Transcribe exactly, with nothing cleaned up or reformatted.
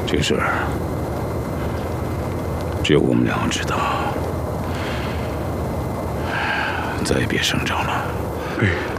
这事儿只有我们两个知道，再也别声张了。 哎。